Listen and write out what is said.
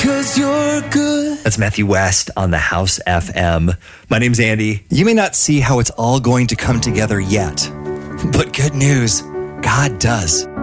'cause you're good. That's Matthew West on the House FM. My name's Andy. You may not see how it's all going to come together yet, but good news, God does.